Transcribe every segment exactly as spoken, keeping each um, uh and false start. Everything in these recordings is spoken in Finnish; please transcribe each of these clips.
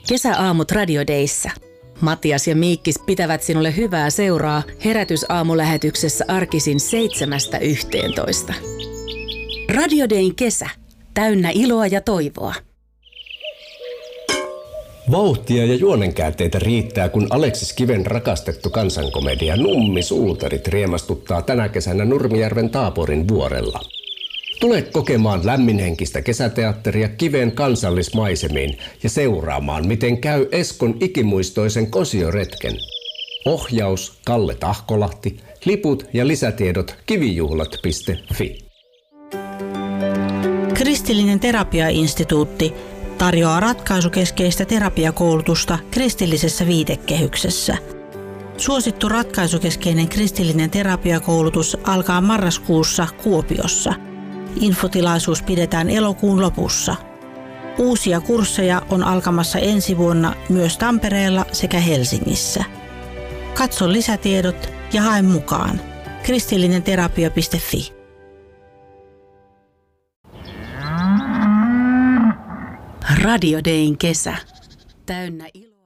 Kesäaamut Radio Dayssä. Matias ja Miikkis pitävät sinulle hyvää seuraa herätysaamulähetyksessä arkisin seitsemästä yhteentoista. Radio Dayn kesä. Täynnä iloa ja toivoa. Vauhtia ja juonenkäänteitä riittää, kun Aleksis Kiven rakastettu kansankomedia Nummi Suutarit riemastuttaa tänä kesänä Nurmijärven Taaporin vuorella. Tule kokemaan lämminhenkistä kesäteatteria Kiven kansallismaisemiin ja seuraamaan, miten käy Eskon ikimuistoisen kosioretken. Ohjaus Kalle Tahkolahti, liput ja lisätiedot kivijuhlat piste fi. Kristillinen terapiainstituutti tarjoaa ratkaisukeskeistä terapiakoulutusta kristillisessä viitekehyksessä. Suosittu ratkaisukeskeinen kristillinen terapiakoulutus alkaa marraskuussa Kuopiossa. Infotilaisuus pidetään elokuun lopussa. Uusia kursseja on alkamassa ensi vuonna myös Tampereella sekä Helsingissä. Katso lisätiedot ja hae mukaan. kristillinen terapia piste fi. Radio Dayn kesä. Täynnä iloa.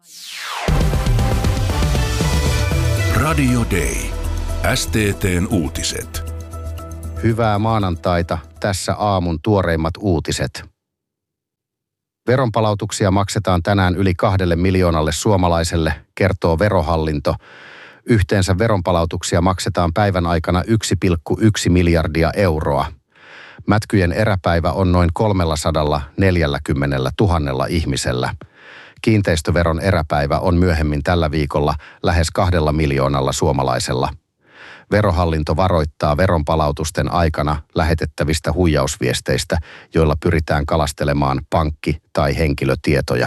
Radio Day. S T T:n uutiset. Hyvää maanantaita. Tässä aamun tuoreimmat uutiset. Veronpalautuksia maksetaan tänään yli kahdelle miljoonalle suomalaiselle, kertoo Verohallinto. Yhteensä veronpalautuksia maksetaan päivän aikana yksi pilkku yksi miljardia euroa. Mätkyjen eräpäivä on noin kolmesataaneljäkymmentätuhatta ihmisellä. Kiinteistöveron eräpäivä on myöhemmin tällä viikolla lähes kahdella miljoonalla suomalaisella. Verohallinto varoittaa veronpalautusten aikana lähetettävistä huijausviesteistä, joilla pyritään kalastelemaan pankki- tai henkilötietoja.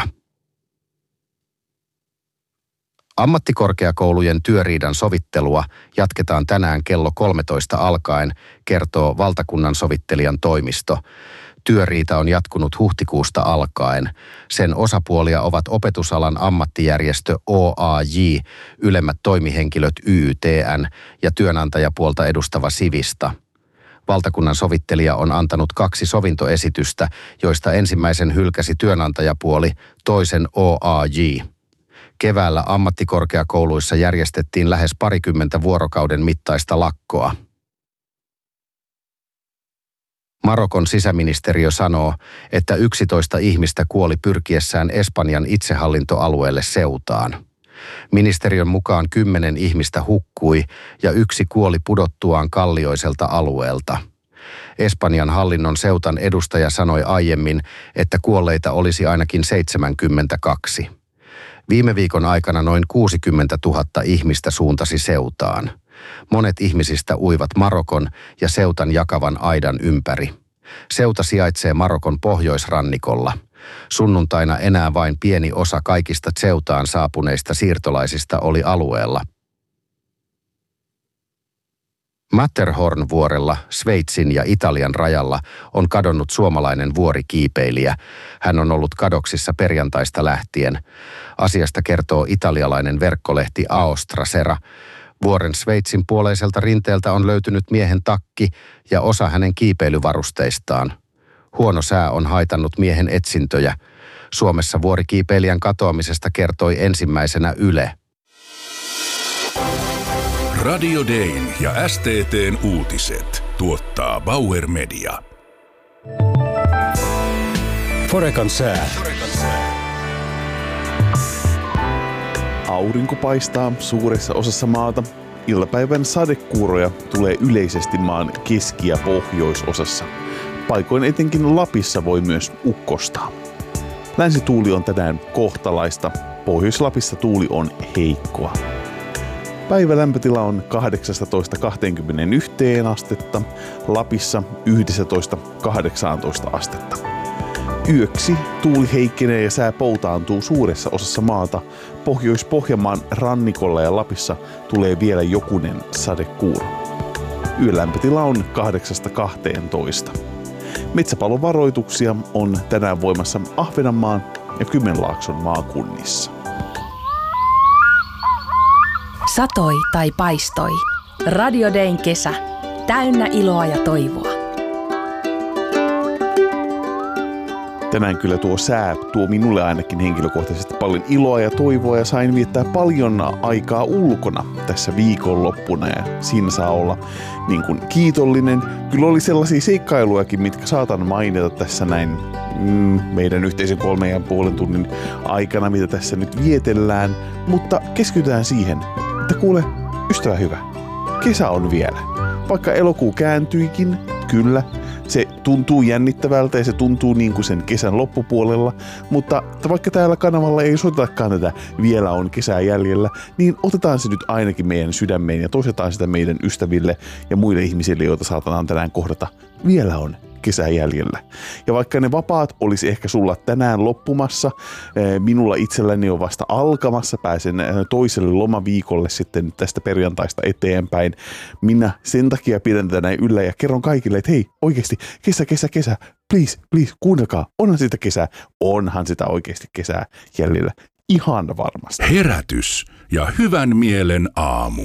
Ammattikorkeakoulujen työriidan sovittelua jatketaan tänään kello kolmetoista alkaen, kertoo valtakunnan sovittelijan toimisto. Työriita on jatkunut huhtikuusta alkaen. Sen osapuolia ovat opetusalan ammattijärjestö O A J, ylemmät toimihenkilöt Y Y T N ja työnantajapuolta edustava Sivista. Valtakunnan sovittelija on antanut kaksi sovintoesitystä, joista ensimmäisen hylkäsi työnantajapuoli, toisen O A J. Keväällä ammattikorkeakouluissa järjestettiin lähes parikymmentä vuorokauden mittaista lakkoa. Marokon sisäministeriö sanoo, että yksitoista ihmistä kuoli pyrkiessään Espanjan itsehallintoalueelle Ceutaan. Ministeriön mukaan kymmenen ihmistä hukkui ja yksi kuoli pudottuaan kallioiselta alueelta. Espanjan hallinnon Ceutan edustaja sanoi aiemmin, että kuolleita olisi ainakin seitsemänkymmentäkaksi. Viime viikon aikana noin kuusikymmentätuhatta ihmistä suuntasi Ceutaan. Monet ihmisistä uivat Marokon ja Ceutan jakavan aidan ympäri. Ceuta sijaitsee Marokon pohjoisrannikolla. Sunnuntaina enää vain pieni osa kaikista Ceutaan saapuneista siirtolaisista oli alueella. Matterhorn-vuorella, Sveitsin ja Italian rajalla, on kadonnut suomalainen vuorikiipeilijä. Hän on ollut kadoksissa perjantaista lähtien. Asiasta kertoo italialainen verkkolehti Aostrasera. Vuoren Sveitsin puoleiselta rinteeltä on löytynyt miehen takki ja osa hänen kiipeilyvarusteistaan. Huono sää on haitannut miehen etsintöjä. Suomessa vuorikiipeilijän katoamisesta kertoi ensimmäisenä Yle. Radio Dayn ja S T T:n uutiset tuottaa Bauer Media. Forekan sää. Aurinko paistaa suuressa osassa maata. Iltapäivän sadekuuroja tulee yleisesti maan keski- ja pohjoisosassa. Paikoin etenkin Lapissa voi myös ukkostaa. Länsituuli on tänään kohtalaista. Pohjois-Lapissa tuuli on heikkoa. Päivän lämpötila on kahdeksastatoista kaksikymmentäyksi astetta, Lapissa yksitoista kahdeksantoista astetta. Yöksi tuuli heikkenee ja sää poutaantuu suuressa osassa maata. Pohjois-Pohjanmaan rannikolla ja Lapissa tulee vielä jokunen sadekuuro. Yön lämpötila on kahdeksasta kahteentoista. Metsäpalovaroituksia on tänään voimassa Ahvenanmaan ja Kymenlaakson maakunnissa. Satoi tai paistoi. Radio Dayn kesä. Täynnä iloa ja toivoa. Tänään kyllä tuo sää tuo minulle ainakin henkilökohtaisesti paljon iloa ja toivoa ja sain viettää paljon aikaa ulkona tässä viikonloppuna ja siinä saa olla niin kuin kiitollinen. Kyllä oli sellaisia seikkailujakin, mitkä saatan mainita tässä näin mm, meidän yhteisen kolmen ja puolen tunnin aikana, mitä tässä nyt vietellään, mutta keskitytään siihen, että kuule, ystävä hyvä, kesä on vielä. Vaikka elokuu kääntyikin, kyllä, se tuntuu jännittävältä ja se tuntuu niin kuin sen kesän loppupuolella, mutta vaikka täällä kanavalla ei soitetakaan tätä vielä on kesää jäljellä, niin otetaan se nyt ainakin meidän sydämeen ja toisetaan sitä meidän ystäville ja muille ihmisille, joita saatetaan tänään kohdata, vielä on kesää jäljellä. Ja vaikka ne vapaat olisi ehkä sulla tänään loppumassa, minulla itselläni on vasta alkamassa, pääsen toiselle lomaviikolle sitten tästä perjantaista eteenpäin. Minä sen takia pidän tätä näin yllä ja kerron kaikille, että hei, oikeasti kesä, kesä, kesä, please, please, kuunnelkaa, onhan sitä kesää, onhan sitä oikeasti kesää jäljellä. Ihan varmasti. Herätys ja hyvän mielen aamu.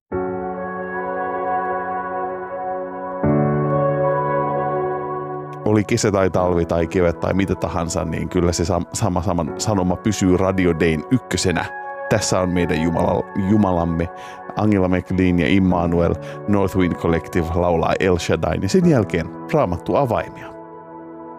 Oli kesä tai talvi tai kevät tai mitä tahansa, niin kyllä se sama saman sanoma pysyy Radio Dayn ykkösenä. Tässä on meidän Jumala, Jumalamme, Angela McLean ja Immanuel, North Wind Collective laulaa El Shaddai ja sen jälkeen Raamattu avaimia.